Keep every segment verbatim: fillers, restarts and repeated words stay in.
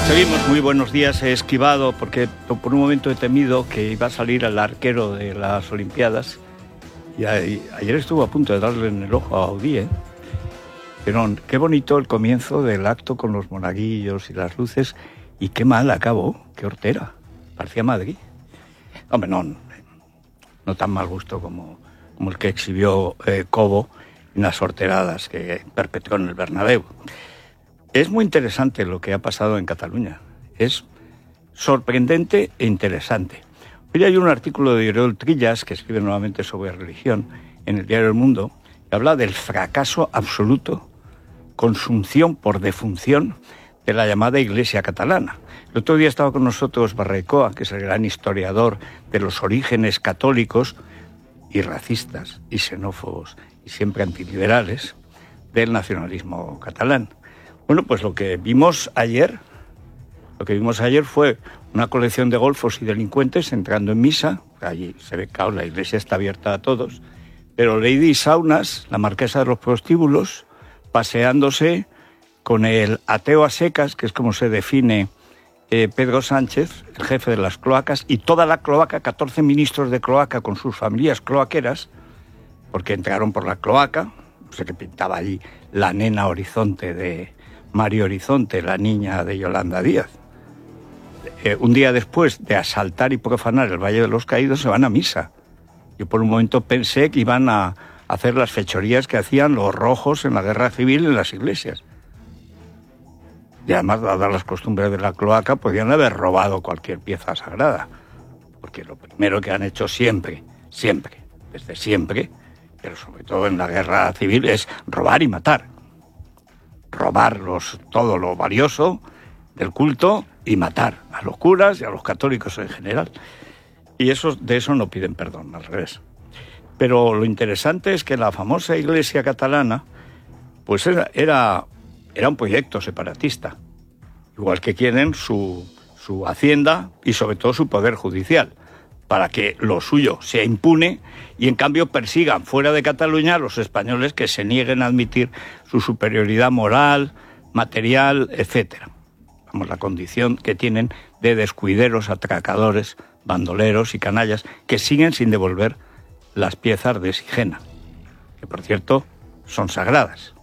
Seguimos, muy buenos días. He esquivado porque por un momento he temido que iba a salir el arquero de las Olimpiadas y a, y ayer estuvo a punto de darle en el ojo a Audí, ¿eh? Pero qué bonito el comienzo del acto con los monaguillos y las luces, y qué mal acabó, qué hortera, parecía Madrid. Hombre, no, no tan mal gusto como, como el que exhibió eh, Cobo en las horteradas que perpetró en el Bernabéu. Es muy interesante lo que ha pasado en Cataluña. Es sorprendente e interesante. Hoy hay un artículo de Oriol Trillas, que escribe nuevamente sobre religión, en el diario El Mundo, que habla del fracaso absoluto, consunción por defunción, de la llamada Iglesia catalana. El otro día estaba con nosotros Barrecoa, que es el gran historiador de los orígenes católicos y racistas y xenófobos y siempre antiliberales del nacionalismo catalán. Bueno, pues lo que vimos ayer, lo que vimos ayer fue una colección de golfos y delincuentes entrando en misa. Allí se ve, claro, la iglesia está abierta a todos, pero Lady Saunas, la marquesa de los prostíbulos, paseándose con el ateo a secas, que es como se define eh, Pedro Sánchez, el jefe de las cloacas, y toda la cloaca, catorce ministros de cloaca con sus familias cloaqueras, porque entraron por la cloaca. No sé qué pintaba allí la nena Horizonte de Mario Horizonte, la niña de Yolanda Díaz. Eh, un día después de asaltar y profanar el Valle de los Caídos, se van a misa. Yo por un momento pensé que iban a hacer las fechorías que hacían los rojos en la guerra civil en las iglesias. Y además, dadas las costumbres de la cloaca, podían haber robado cualquier pieza sagrada. Porque lo primero que han hecho siempre, siempre, desde siempre, pero sobre todo en la guerra civil, es robar y matar. Robar los, todo lo valioso del culto y matar a los curas y a los católicos en general. Y eso, de eso no piden perdón, al revés. Pero lo interesante es que la famosa Iglesia catalana pues era, era, era un proyecto separatista, igual que quieren su, su hacienda y sobre todo su poder judicial, para que lo suyo sea impune y en cambio persigan fuera de Cataluña a los españoles que se nieguen a admitir su superioridad moral, material, etcétera. Vamos, la condición que tienen de descuideros, atracadores, bandoleros y canallas que siguen sin devolver las piezas de Sigena, que por cierto son sagradas.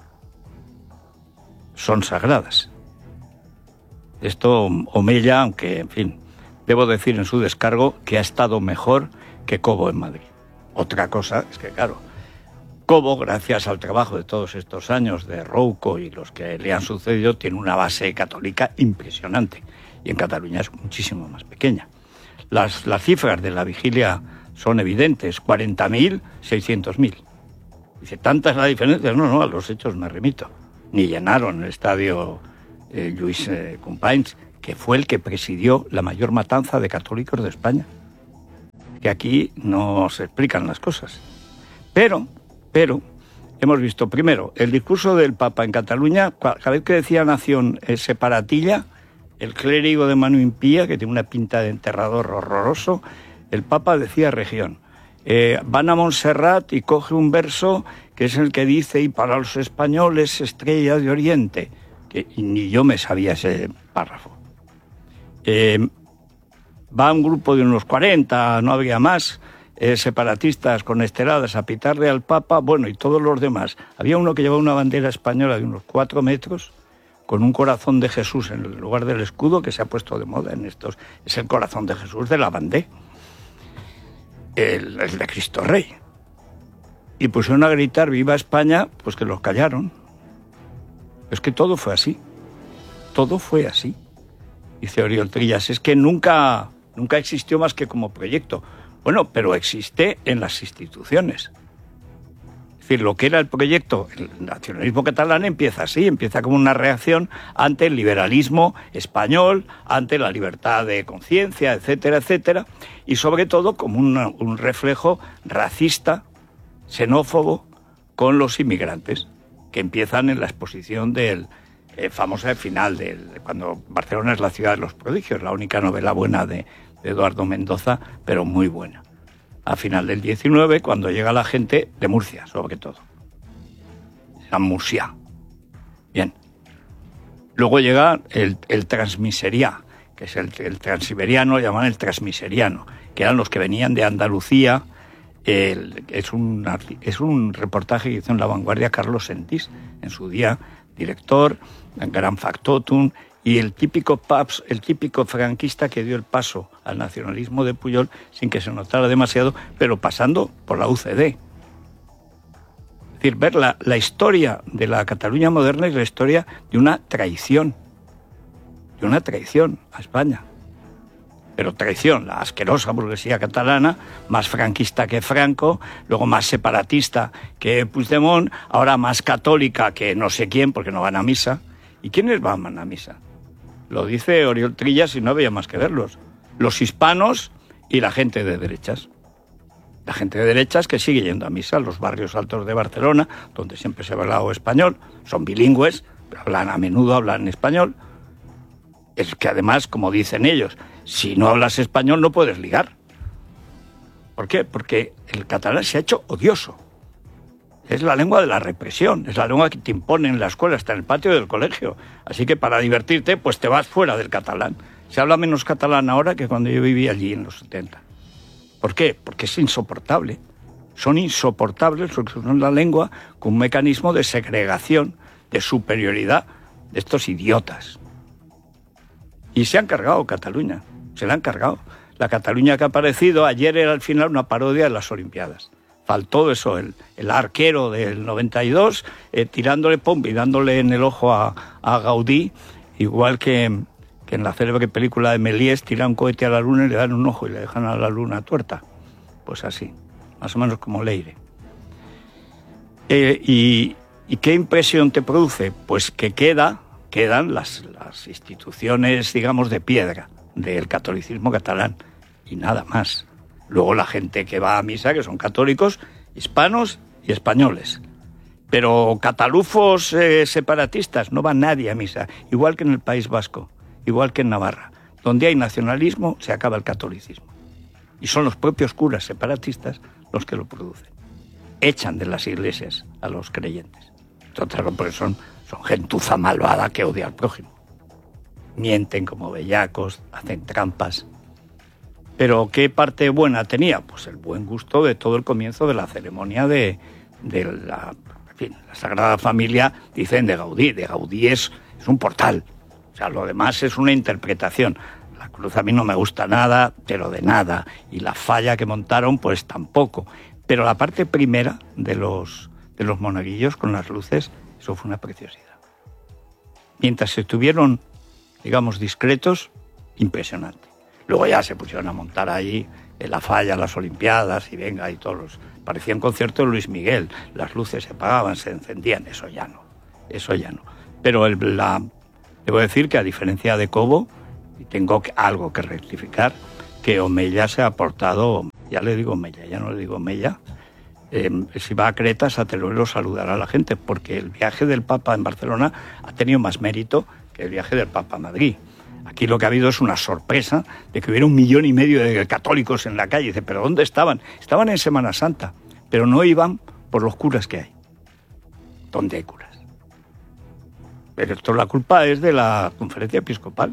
Son sagradas. Esto Omella, aunque, en fin, debo decir en su descargo que ha estado mejor que Cobo en Madrid. Otra cosa es que, claro, Cobo, gracias al trabajo de todos estos años de Rouco y los que le han sucedido, tiene una base católica impresionante. Y en Cataluña es muchísimo más pequeña. Las, las cifras de la vigilia son evidentes, cuarenta mil, seiscientos mil. Dice, ¿tanta es la diferencia? No, no, a los hechos me remito. Ni llenaron el estadio eh, Lluís eh, Companys, que fue el que presidió la mayor matanza de católicos de España. Que aquí no se explican las cosas. Pero, pero, hemos visto, primero, el discurso del Papa en Cataluña, cada vez que decía nación eh, separatilla, el clérigo de mano impía, que tiene una pinta de enterrador horroroso, el Papa decía región. Eh, van a Montserrat y coge un verso que es el que dice, y para los españoles, estrella de Oriente, que y ni yo me sabía ese párrafo. Eh, va un grupo de unos cuarenta, no había más, eh, separatistas con esteladas a pitarle al Papa, bueno, y todos los demás. Había uno que llevaba una bandera española de unos cuatro metros, con un corazón de Jesús en el lugar del escudo, que se ha puesto de moda en estos. Es el corazón de Jesús de la bandera, el, el de Cristo Rey. Y pusieron a gritar viva España, pues que los callaron. Es que todo fue así, todo fue así. Dice Oriol Trillas, es que nunca, nunca existió más que como proyecto. Bueno, pero existe en las instituciones. Es decir, lo que era el proyecto, el nacionalismo catalán empieza así, empieza como una reacción ante el liberalismo español, ante la libertad de conciencia, etcétera, etcétera, y sobre todo como una, un reflejo racista, xenófobo, con los inmigrantes, que empiezan en la exposición del eh, famosa final, de, de cuando Barcelona es la ciudad de los prodigios, la única novela buena de, de Eduardo Mendoza, pero muy buena. A final del diecinueve, cuando llega la gente de Murcia, sobre todo. San Murcia. Bien. Luego llega el, el transmiserià, que es el, el transiberiano, lo llaman el transmiseriano, que eran los que venían de Andalucía. El, es, un, es un reportaje que hizo en La Vanguardia Carlos Sentís, en su día director, gran factotum, y el típico paps, el típico franquista que dio el paso al nacionalismo de Pujol sin que se notara demasiado, pero pasando por la U C D. Es decir, ver la, la historia de la Cataluña moderna es la historia de una traición, de una traición a España. Pero traición, la asquerosa burguesía catalana, más franquista que Franco, luego más separatista que Puigdemont, ahora más católica que no sé quién, porque no van a misa. ¿Y quiénes van a misa? Lo dice Oriol Trillas y no había más que verlos. Los hispanos y la gente de derechas. La gente de derechas que sigue yendo a misa, los barrios altos de Barcelona, donde siempre se ha hablado español, son bilingües, hablan a menudo, hablan español. Es que además, como dicen ellos, si no hablas español no puedes ligar. ¿Por qué? Porque el catalán se ha hecho odioso. Es la lengua de la represión, es la lengua que te imponen en la escuela, hasta en el patio del colegio. Así que para divertirte, pues te vas fuera del catalán. Se habla menos catalán ahora que cuando yo vivía allí en los setenta. ¿Por qué? Porque es insoportable. Son insoportables porque son la lengua con un mecanismo de segregación, de superioridad de estos idiotas. Y se han cargado Cataluña, se la han cargado. La Cataluña que ha aparecido ayer era al final una parodia de las Olimpiadas. Faltó eso, el, el arquero del noventa y dos eh, tirándole pum y dándole en el ojo a, a Gaudí, igual que, que en la célebre película de Méliès tiran un cohete a la luna y le dan un ojo y le dejan a la luna tuerta. Pues así, más o menos como Leire. Eh, y, ¿Y qué impresión te produce? Pues que queda... quedan las, las instituciones, digamos, de piedra del catolicismo catalán y nada más. Luego la gente que va a misa, que son católicos, hispanos y españoles. Pero catalufos eh, separatistas, no va nadie a misa, igual que en el País Vasco, igual que en Navarra. Donde hay nacionalismo, se acaba el catolicismo. Y son los propios curas separatistas los que lo producen. Echan de las iglesias a los creyentes. Entonces, porque son... Son gentuza malvada que odia al prójimo. Mienten como bellacos, hacen trampas. Pero ¿qué parte buena tenía? Pues el buen gusto de todo el comienzo de la ceremonia de, de la, en fin, la Sagrada Familia, dicen de Gaudí. De Gaudí es, es un portal. O sea, lo demás es una interpretación. La cruz a mí no me gusta nada, pero de nada. Y la falla que montaron, pues tampoco. Pero la parte primera de los, de los monaguillos con las luces... Eso fue una preciosidad. Mientras estuvieron, digamos, discretos, impresionante. Luego ya se pusieron a montar ahí en la falla, las Olimpiadas, y venga, y todos los... Parecía un concierto de Luis Miguel. Las luces se apagaban, se encendían. Eso ya no. Eso ya no. Pero el, la... debo decir que a diferencia de Cobo, y tengo que, algo que rectificar, que Omeya se ha portado... Ya le digo Omeya, ya no le digo Omeya... Eh, si va a Cretas, a Teruel saludará a la gente, porque el viaje del Papa en Barcelona ha tenido más mérito que el viaje del Papa a Madrid. Aquí lo que ha habido es una sorpresa de que hubiera un millón y medio de católicos en la calle. Dice, ¿pero dónde estaban? Estaban en Semana Santa, pero no iban por los curas que hay. ¿Dónde hay curas? Pero esto la culpa es de la conferencia episcopal.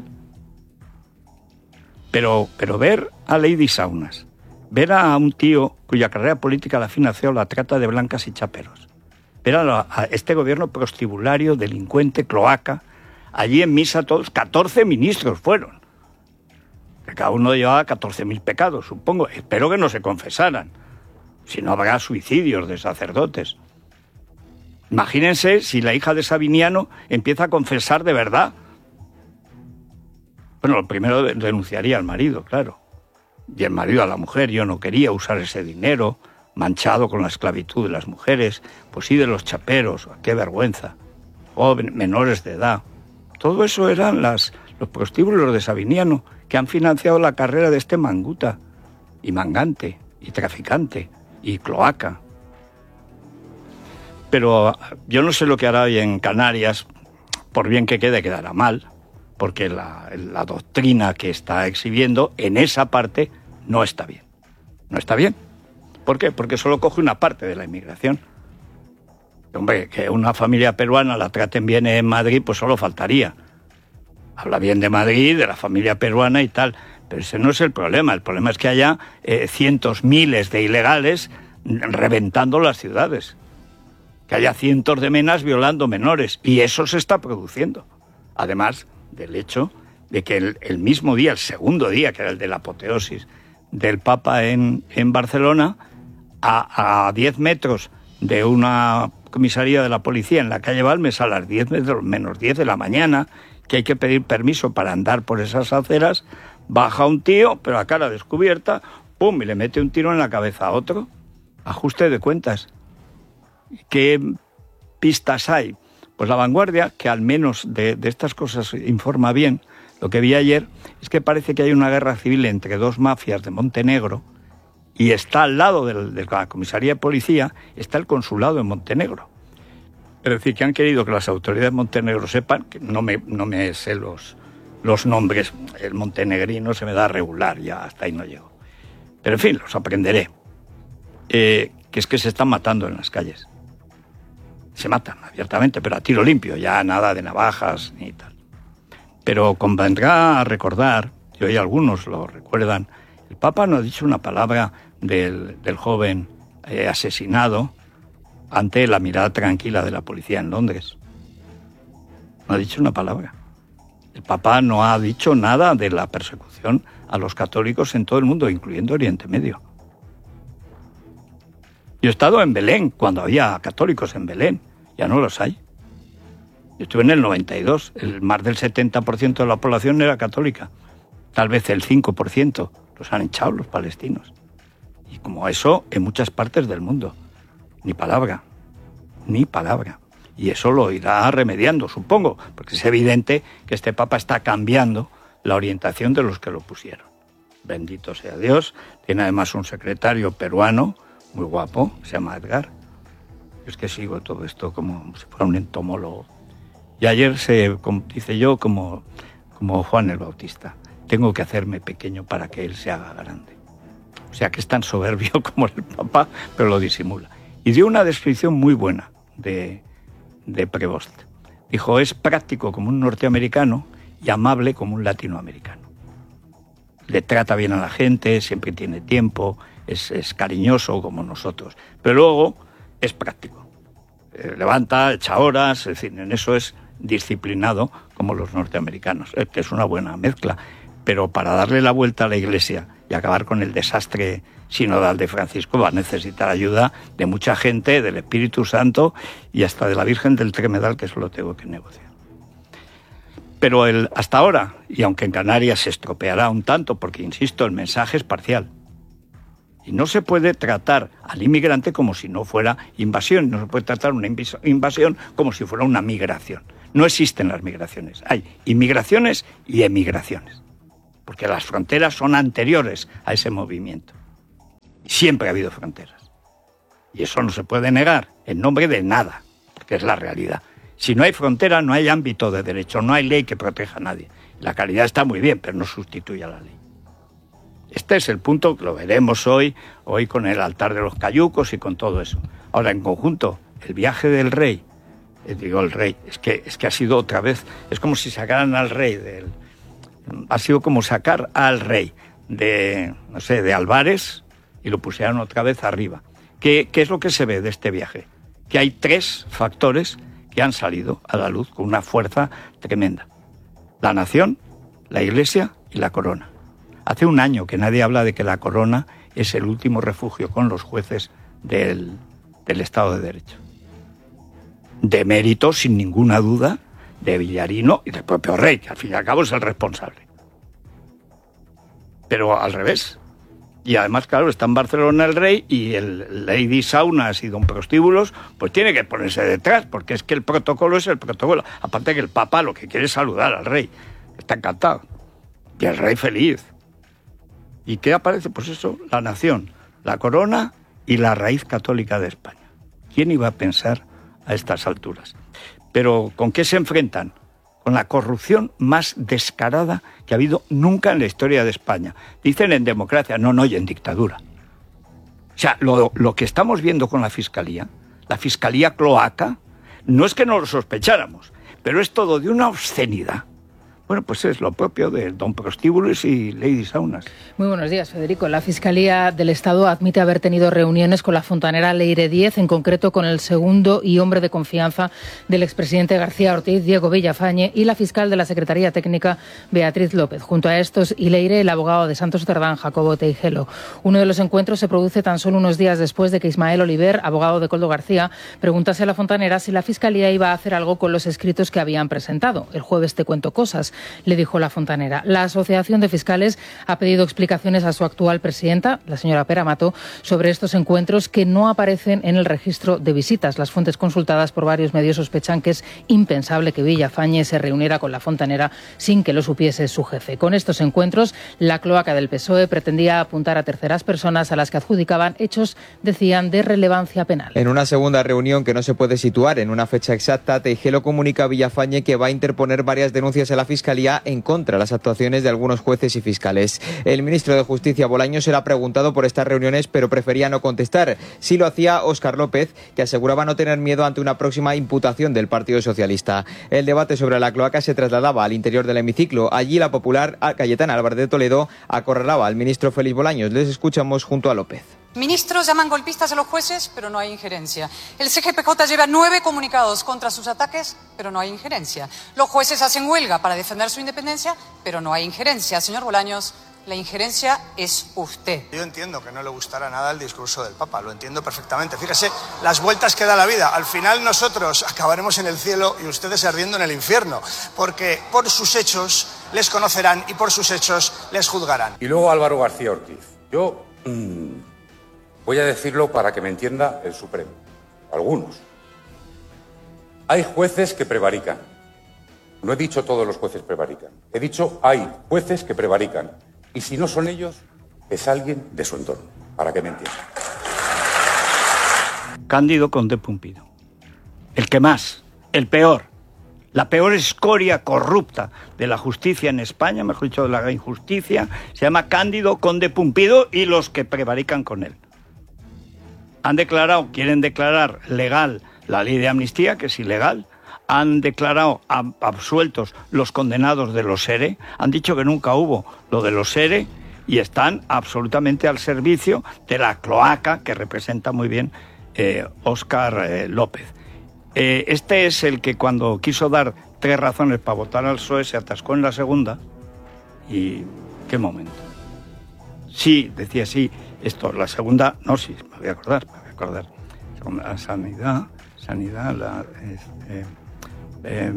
Pero, pero ver a Lady Saunas, ver a un tío cuya carrera política la ha financiado la trata de blancas y chaperos. Ver a, la, a este gobierno prostibulario, delincuente, cloaca. Allí en misa todos, catorce ministros fueron. Que cada uno llevaba catorce mil pecados, supongo. Espero que no se confesaran. Si no habrá suicidios de sacerdotes. Imagínense si la hija de Sabiniano empieza a confesar de verdad. Bueno, lo primero denunciaría al marido, claro. Y el marido a la mujer. Yo no quería usar ese dinero manchado con la esclavitud de las mujeres, pues sí de los chaperos, qué vergüenza, jóvenes, menores de edad. Todo eso eran las, los prostíbulos de Sabiniano que han financiado la carrera de este manguta, y mangante, y traficante, y cloaca. Pero yo no sé lo que hará hoy en Canarias, por bien que quede, quedará mal, porque la, la doctrina que está exhibiendo en esa parte no está bien. No está bien. ¿Por qué? Porque solo coge una parte de la inmigración. Hombre, que una familia peruana la traten bien en Madrid, pues solo faltaría. Habla bien de Madrid, de la familia peruana y tal, pero ese no es el problema. El problema es que haya eh, cientos, miles de ilegales reventando las ciudades. Que haya cientos de menas violando menores. Y eso se está produciendo. Además del hecho de que el, el mismo día, el segundo día, que era el de la apoteosis del Papa en, en Barcelona, a, a diez metros de una comisaría de la policía en la calle Balmes a las diez menos diez de la mañana, que hay que pedir permiso para andar por esas aceras, baja un tío, pero a cara descubierta, pum, y le mete un tiro en la cabeza a otro. Ajuste de cuentas. ¿Qué pistas hay? Pues La Vanguardia, que al menos de, de estas cosas informa bien, lo que vi ayer es que parece que hay una guerra civil entre dos mafias de Montenegro y está al lado del, de la comisaría de policía, está el consulado en Montenegro. Es decir, que han querido que las autoridades de Montenegro sepan, que no me, no me sé los, los nombres, el montenegrino se me da regular, ya hasta ahí no llego. Pero en fin, los aprenderé. Eh, que es que se están matando en las calles. Se matan abiertamente, pero a tiro limpio, ya nada de navajas ni tal. Pero convendrá recordar, y hoy algunos lo recuerdan, el Papa no ha dicho una palabra del, del joven eh, asesinado ante la mirada tranquila de la policía en Londres. No ha dicho una palabra. El Papa no ha dicho nada de la persecución a los católicos en todo el mundo, incluyendo Oriente Medio. Yo he estado en Belén, cuando había católicos en Belén. Ya no los hay. Yo estuve en el noventa y dos. El, más del setenta por ciento de la población era católica. Tal vez el cinco por ciento. Los han echado los palestinos. Y como eso, en muchas partes del mundo. Ni palabra. Ni palabra. Y eso lo irá remediando, supongo. Porque es evidente que este Papa está cambiando la orientación de los que lo pusieron. Bendito sea Dios. Tiene además un secretario peruano muy guapo, se llama Edgar. Es que sigo todo esto como si fuera un entomólogo. Y ayer se dice yo como, como Juan el Bautista, tengo que hacerme pequeño para que él se haga grande. O sea que es tan soberbio como el Papa, pero lo disimula. Y dio una descripción muy buena de, de Prevost. Dijo, es práctico como un norteamericano y amable como un latinoamericano. Le trata bien a la gente, siempre tiene tiempo, es, es cariñoso como nosotros. Pero luego es práctico. Eh, levanta, echa horas, es decir, en eso es disciplinado como los norteamericanos, eh, que es una buena mezcla. Pero para darle la vuelta a la Iglesia y acabar con el desastre sinodal de Francisco va a necesitar ayuda de mucha gente, del Espíritu Santo y hasta de la Virgen del Tremedal, que eso lo tengo que negociar. Pero el, hasta ahora, y aunque en Canarias se estropeará un tanto, porque, insisto, el mensaje es parcial. Y no se puede tratar al inmigrante como si no fuera invasión, no se puede tratar una invasión como si fuera una migración. No existen las migraciones, hay inmigraciones y emigraciones, porque las fronteras son anteriores a ese movimiento. Siempre ha habido fronteras. Y eso no se puede negar en nombre de nada, porque es la realidad. Si no hay frontera, no hay ámbito de derecho, no hay ley que proteja a nadie. La calidad está muy bien, pero no sustituye a la ley. Este es el punto que lo veremos hoy, hoy con el altar de los cayucos y con todo eso. Ahora, en conjunto, el viaje del rey, eh, digo el rey, es que, es que ha sido otra vez, es como si sacaran al rey del... Ha sido como sacar al rey de, no sé, de Álvarez y lo pusieron otra vez arriba. ¿Qué, qué es lo que se ve de este viaje? Que hay tres factores que han salido a la luz con una fuerza tremenda. La nación, la Iglesia y la corona. Hace un año que nadie habla de que la corona es el último refugio con los jueces del, del Estado de Derecho. De mérito, sin ninguna duda, de Villarino y del propio rey, que al fin y al cabo es el responsable. Pero al revés. Y además, claro, está en Barcelona el rey y el Lady Saunas y Don Prostíbulos, pues tiene que ponerse detrás, porque es que el protocolo es el protocolo. Aparte que el Papa lo que quiere es saludar al rey. Está encantado. Y el rey feliz. ¿Y qué aparece? Pues eso, la nación, la corona y la raíz católica de España. ¿Quién iba a pensar a estas alturas? Pero ¿con qué se enfrentan? Con la corrupción más descarada que ha habido nunca en la historia de España. Dicen en democracia, no, no, y en dictadura. O sea, lo, lo que estamos viendo con la Fiscalía, la Fiscalía cloaca, no es que no lo sospecháramos, pero es todo de una obscenidad, Bueno, pues es lo propio de Don Prostíbulos y Lady Saunas. Muy buenos días, Federico. La Fiscalía del Estado admite haber tenido reuniones con la fontanera Leire Díez, en concreto con el segundo y hombre de confianza del expresidente García Ortiz, Diego Villafañe, y la fiscal de la Secretaría Técnica, Beatriz López. Junto a estos y Leire, el abogado de Santos Cerdán, Jacobo Teijelo. Uno de los encuentros se produce tan solo unos días después de que Ismael Oliver, abogado de Koldo García, preguntase a la fontanera si la Fiscalía iba a hacer algo con los escritos que habían presentado. El jueves te cuento cosas, le dijo la fontanera. La Asociación de Fiscales ha pedido explicaciones a su actual presidenta, la señora Pera Mato, sobre estos encuentros que no aparecen en el registro de visitas. Las fuentes consultadas por varios medios sospechan que es impensable que Villafañe se reuniera con la fontanera sin que lo supiese su jefe. Con estos encuentros, la cloaca del P S O E pretendía apuntar a terceras personas a las que adjudicaban hechos, decían, de relevancia penal. En una segunda reunión que no se puede situar en una fecha exacta, Teijelo comunica a Villafañe que va a interponer varias denuncias a la Fiscalía en contra de las actuaciones de algunos jueces y fiscales. El ministro de Justicia, Bolaños, era preguntado por estas reuniones, pero prefería no contestar. Sí lo hacía Óscar López, que aseguraba no tener miedo ante una próxima imputación del Partido Socialista. El debate sobre la cloaca se trasladaba al interior del hemiciclo. Allí la popular Cayetana Álvarez de Toledo acorralaba al ministro Félix Bolaños. Les escuchamos junto a López. Ministros llaman golpistas a los jueces, pero no hay injerencia. El C G P J lleva nueve comunicados contra sus ataques, pero no hay injerencia. Los jueces hacen huelga para defender su independencia, pero no hay injerencia. Señor Bolaños, la injerencia es usted. Yo entiendo que no le gustará nada el discurso del Papa, lo entiendo perfectamente. Fíjese las vueltas que da la vida. Al final nosotros acabaremos en el cielo y ustedes ardiendo en el infierno, porque por sus hechos les conocerán y por sus hechos les juzgarán. Y luego Álvaro García Ortiz. Yo mmm, voy a decirlo para que me entienda el Supremo. Algunos. Hay jueces que prevarican. No he dicho todos los jueces prevarican. He dicho hay jueces que prevarican. Y si no son ellos, es alguien de su entorno, para que me entiendan. Cándido Conde Pumpido. El que más, el peor, la peor escoria corrupta de la justicia en España, mejor dicho, de la injusticia, se llama Cándido Conde Pumpido y los que prevarican con él. Han declarado, quieren declarar legal la ley de amnistía, que es ilegal. Han declarado absueltos los condenados de los ERE, han dicho que nunca hubo lo de los ERE y están absolutamente al servicio de la cloaca que representa muy bien eh, Óscar eh, López. Eh, este es el que cuando quiso dar tres razones para votar al P S O E se atascó en la segunda y qué momento. Sí, decía sí, esto, la segunda, no, sí, me voy a acordar, me voy a acordar. La sanidad, sanidad, la... Este, Eh,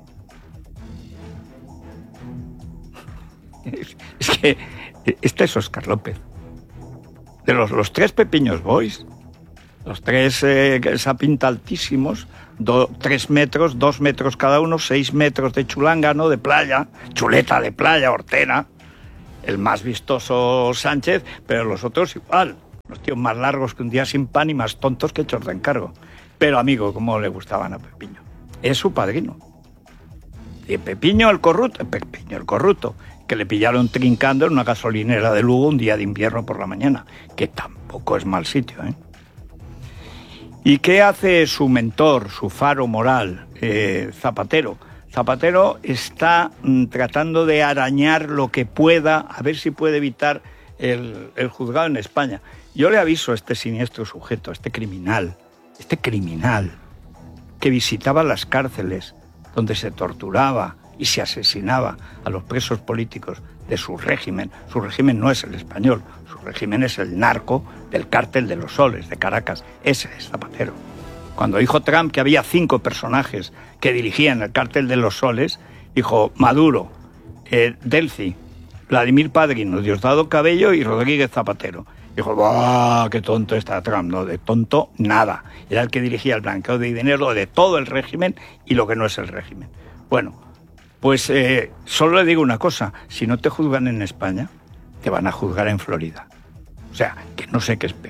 es, es que este es Óscar López. De los, los tres Pepiños Boys, los tres eh, esa pinta altísimos, do, tres metros, dos metros cada uno, seis metros de chulángano, de playa, chuleta de playa, hortera, el más vistoso Sánchez, pero los otros igual, los tíos más largos que un día sin pan y más tontos que hechos de encargo. Pero amigo, cómo le gustaban a Pepiño. Es su padrino. Y Pepiño el corrupto, Pepiño el corrupto, que le pillaron trincando en una gasolinera de Lugo un día de invierno por la mañana, que tampoco es mal sitio, ¿eh? ¿Y qué hace su mentor, su faro moral, eh, Zapatero? Zapatero está mm, tratando de arañar lo que pueda, a ver si puede evitar el, el juzgado en España. Yo le aviso a este siniestro sujeto, a este criminal, este criminal, que visitaba las cárceles donde se torturaba y se asesinaba a los presos políticos de su régimen. Su régimen no es el español, su régimen es el narco del cártel de los Soles, de Caracas. Ese es Zapatero. Cuando dijo Trump que había cinco personajes que dirigían el cártel de los Soles, dijo Maduro, eh, Delcy, Vladimir Padrino, Diosdado Cabello y Rodríguez Zapatero. Dijo, ¡buah, qué tonto está Trump! No, de tonto, nada. Era el que dirigía el blanqueo de dinero de todo el régimen y lo que no es el régimen. Bueno, pues eh, solo le digo una cosa. Si no te juzgan en España, te van a juzgar en Florida. O sea, que no sé qué es peor.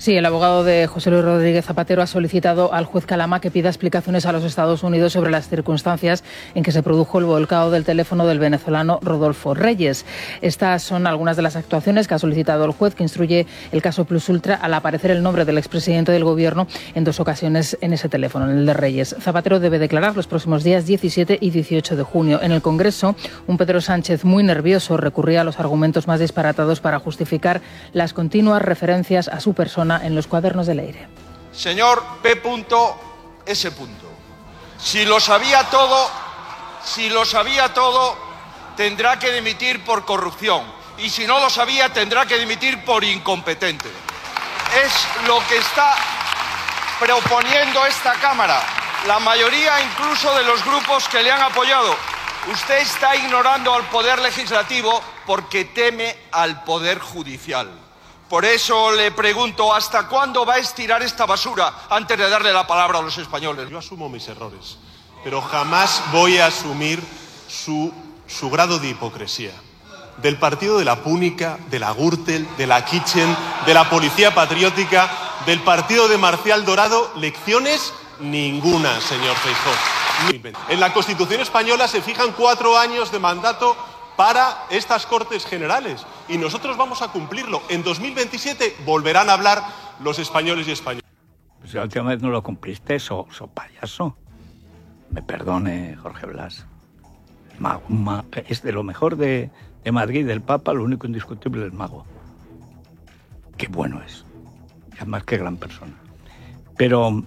Sí, el abogado de José Luis Rodríguez Zapatero ha solicitado al juez Calama que pida explicaciones a los Estados Unidos sobre las circunstancias en que se produjo el volcado del teléfono del venezolano Rodolfo Reyes. Estas son algunas de las actuaciones que ha solicitado el juez, que instruye el caso Plus Ultra al aparecer el nombre del expresidente del Gobierno en dos ocasiones en ese teléfono, en el de Reyes. Zapatero debe declarar los próximos días diecisiete y dieciocho de junio. En el Congreso, un Pedro Sánchez muy nervioso recurría a los argumentos más disparatados para justificar las continuas referencias a su persona en los cuadernos de Leire. Señor P. S. Si lo sabía todo, si lo sabía todo, tendrá que dimitir por corrupción. Y si no lo sabía, tendrá que dimitir por incompetente. Es lo que está proponiendo esta Cámara, la mayoría incluso de los grupos que le han apoyado. Usted está ignorando al Poder Legislativo porque teme al Poder Judicial. Por eso le pregunto, ¿hasta cuándo va a estirar esta basura antes de darle la palabra a los españoles? Yo asumo mis errores, pero jamás voy a asumir su, su grado de hipocresía. Del partido de la Púnica, de la Gürtel, de la Kitchen, de la Policía Patriótica, del partido de Marcial Dorado, lecciones ninguna, señor Feijóo. En la Constitución española se fijan cuatro años de mandato para estas Cortes Generales y nosotros vamos a cumplirlo. En dos mil veintisiete volverán a hablar los españoles y españoles. Pues la última vez no lo cumpliste, so, so payaso. Me perdone, Jorge Blas. Mago, mago, es de lo mejor de, de Madrid, del Papa, lo único indiscutible es el mago. Qué bueno es. Y además, qué gran persona. Pero...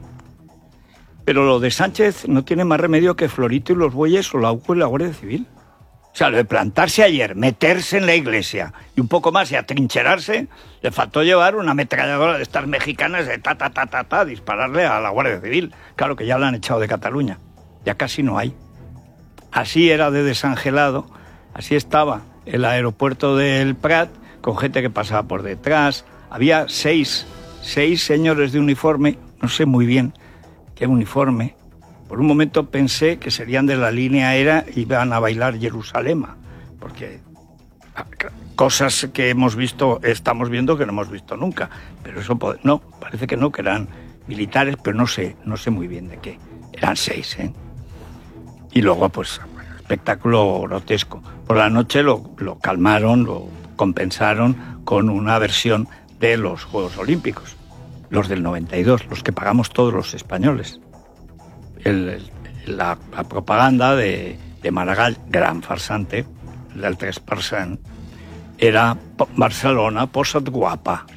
Pero lo de Sánchez no tiene más remedio que Florito y los bueyes o la U C U y la Guardia Civil. O sea, lo de plantarse ayer, meterse en la iglesia y un poco más y atrincherarse, le faltó llevar una ametralladora de estas mexicanas de ta, ta, ta, ta, ta, dispararle a la Guardia Civil. Claro que ya la han echado de Cataluña, ya casi no hay. Así era de desangelado, así estaba el aeropuerto del Prat, con gente que pasaba por detrás. Había seis, seis señores de uniforme, no sé muy bien qué uniforme. Por un momento pensé que serían de la línea aérea y iban a bailar Jerusalema, porque cosas que hemos visto, estamos viendo que no hemos visto nunca, pero eso no, parece que no, que eran militares, pero no sé, no sé muy bien de qué. Eran seis, ¿eh? Y luego, pues, espectáculo grotesco. Por la noche lo, lo calmaron, lo compensaron con una versión de los Juegos Olímpicos, los del noventa y dos, los que pagamos todos los españoles. El, el, la, la propaganda de, de Maragall, gran farsante, del tres por ciento, era Barcelona posat guapa.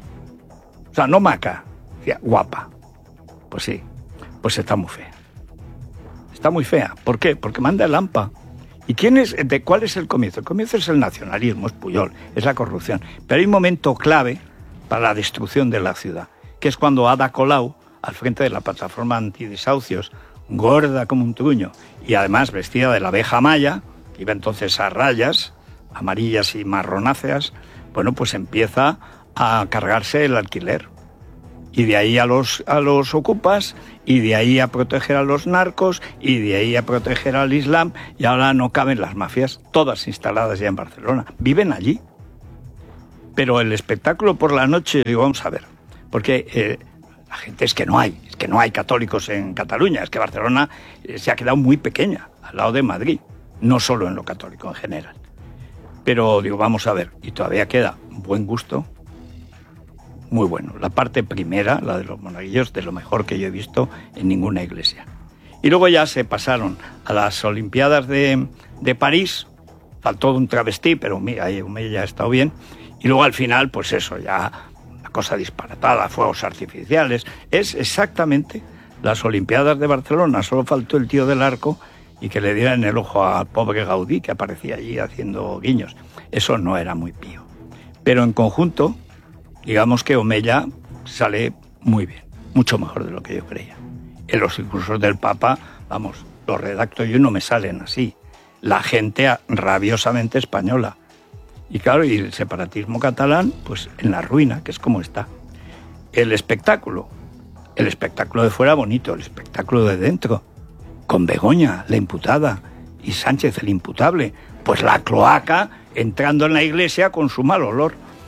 O sea, no maca, decía guapa. Pues sí, pues está muy fea. Está muy fea. ¿Por qué? Porque manda el AMPA. ¿Y quién es, de cuál es el comienzo? El comienzo es el nacionalismo, es Pujol, es la corrupción. Pero hay un momento clave para la destrucción de la ciudad, que es cuando Ada Colau, al frente de la plataforma antidesahucios, gorda como un truño, y además vestida de la abeja maya, que iba entonces a rayas, amarillas y marronáceas, bueno, pues empieza a cargarse el alquiler. Y de ahí a los, a los ocupas, y de ahí a proteger a los narcos, y de ahí a proteger al Islam, y ahora no caben las mafias, todas instaladas ya en Barcelona. Viven allí. Pero el espectáculo por la noche, digo, vamos a ver, porque eh, la gente es que no hay, es que no hay católicos en Cataluña, es que Barcelona eh, se ha quedado muy pequeña, al lado de Madrid, no solo en lo católico en general. Pero digo, vamos a ver, y todavía queda buen gusto, muy bueno. La parte primera, la de los monaguillos, de lo mejor que yo he visto en ninguna iglesia. Y luego ya se pasaron a las Olimpiadas de, de París, faltó un travestí, pero mira, ahí ya ha estado bien. Y luego al final, pues eso, ya una cosa disparatada, fuegos artificiales. Es exactamente las Olimpiadas de Barcelona, solo faltó el tío del arco y que le dieran el ojo al pobre Gaudí, que aparecía allí haciendo guiños. Eso no era muy pío. Pero en conjunto, digamos que Omeya sale muy bien, mucho mejor de lo que yo creía. En los discursos del Papa, vamos, los redacto yo y no me salen así. La gente rabiosamente española. Y claro, y el separatismo catalán, pues en la ruina, que es como está. El espectáculo, el espectáculo de fuera bonito, el espectáculo de dentro, con Begoña, la imputada, y Sánchez, el imputable, pues la cloaca entrando en la iglesia con su mal olor.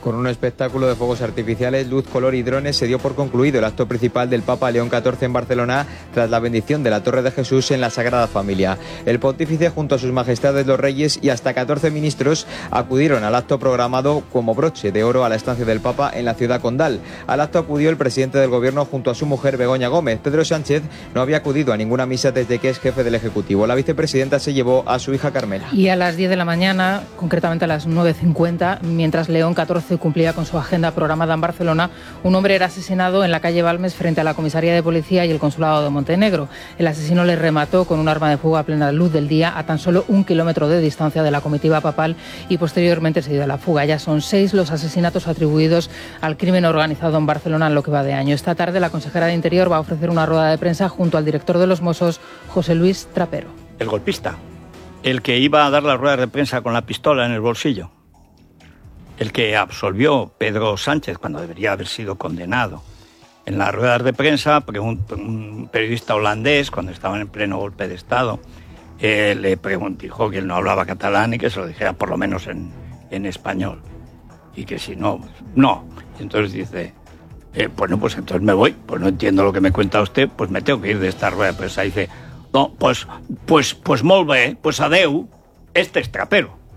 Con un espectáculo de fuegos artificiales, luz, color y drones se dio por concluido el acto principal del Papa León catorce en Barcelona tras la bendición de la Torre de Jesús en la Sagrada Familia. El pontífice junto a sus majestades los reyes y hasta catorce ministros acudieron al acto programado como broche de oro a la estancia del Papa en la ciudad condal. Al acto acudió el presidente del gobierno junto a su mujer Begoña Gómez. Pedro Sánchez no había acudido a ninguna misa desde que es jefe del Ejecutivo. La vicepresidenta se llevó a su hija Carmela. Y a las diez de la mañana, concretamente a las nueve cincuenta, mientras León catorce cumplía con su agenda programada en Barcelona, un hombre era asesinado en la calle Balmes frente a la comisaría de policía y el consulado de Montenegro. El asesino le remató con un arma de fuego a plena luz del día a tan solo un kilómetro de distancia de la comitiva papal y posteriormente se dio a la fuga. Ya son seis los asesinatos atribuidos al crimen organizado en Barcelona en lo que va de año. Esta tarde la consejera de Interior va a ofrecer una rueda de prensa junto al director de los Mossos, José Luis Trapero. El golpista, el que iba a dar la rueda de prensa con la pistola en el bolsillo. El que absolvió Pedro Sánchez cuando debería haber sido condenado. En las ruedas de prensa, un, un periodista holandés, cuando estaban en pleno golpe de Estado, eh, le preguntó, dijo que él no hablaba catalán y que se lo dijera por lo menos en, en español. Y que si no, no. Y entonces dice, eh, bueno, pues entonces me voy, pues no entiendo lo que me cuenta usted, pues me tengo que ir de esta rueda de prensa. Y dice, no, pues, pues, pues molt bé, pues adeu, este es Trapero.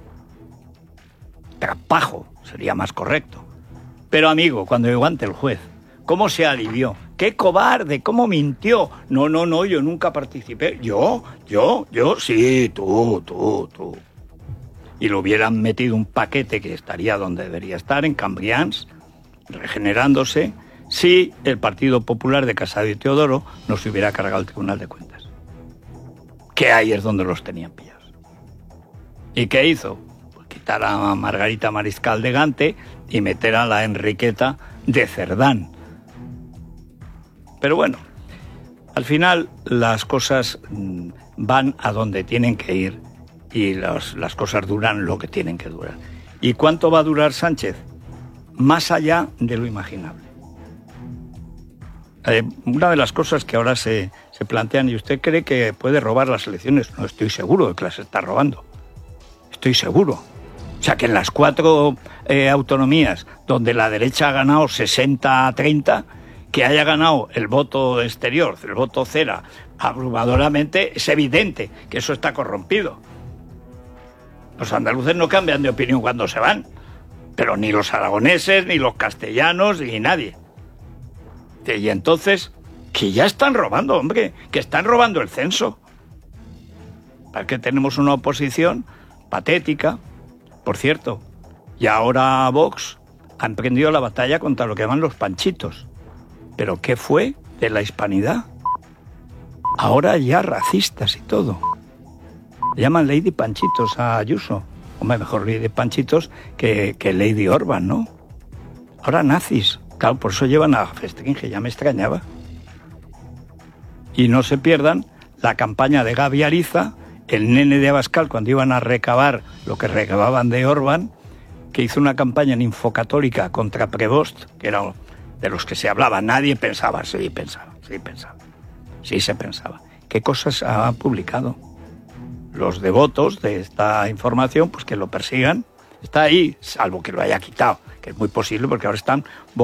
Trapajo sería más correcto. Pero amigo, cuando llegó ante el juez, ¿cómo se alivió? ¡Qué cobarde! ¿Cómo mintió? No, no, no, yo nunca participé. ¿Yo? ¿Yo? ¿Yo? Sí, tú, tú, tú. Y le hubieran metido un paquete que estaría donde debería estar, en Cambrians, regenerándose, si el Partido Popular de Casado y Teodoro no se hubiera cargado el Tribunal de Cuentas. Que ahí es donde los tenían pillados. ¿Y qué hizo? Quitar a Margarita Mariscal de Gante y meter a la Enriqueta de Cerdán. Pero bueno, al final las cosas van a donde tienen que ir y las, las cosas duran lo que tienen que durar. ¿Y cuánto va a durar Sánchez? Más allá de lo imaginable. Eh, una de las cosas que ahora se, se plantean, ¿y usted cree que puede robar las elecciones? No estoy seguro de que las está robando. Estoy seguro. O sea, que en las cuatro eh, autonomías donde la derecha ha ganado sesenta a treinta, que haya ganado el voto exterior, el voto cera, abrumadoramente, es evidente que eso está corrompido. Los andaluces no cambian de opinión cuando se van, pero ni los aragoneses, ni los castellanos, ni nadie. Y entonces, que ya están robando, hombre, que están robando el censo. ¿Para qué tenemos una oposición patética? Por cierto, y ahora Vox ha emprendido la batalla contra lo que llaman los panchitos. ¿Pero qué fue de la hispanidad? Ahora ya racistas y todo. Le llaman Lady Panchitos a Ayuso. Hombre, mejor Lady Panchitos que, que Lady Orban, ¿no? Ahora nazis. Claro, por eso llevan a Festringe, ya me extrañaba. Y no se pierdan la campaña de Gaby Ariza, el nene de Abascal, cuando iban a recabar lo que recababan de Orban, que hizo una campaña en Infocatólica contra Prevost, que era de los que se hablaba. Nadie pensaba, sí pensaba, sí pensaba, sí se pensaba. ¿Qué cosas ha publicado? Los devotos de esta información, pues que lo persigan. Está ahí, salvo que lo haya quitado, que es muy posible porque ahora están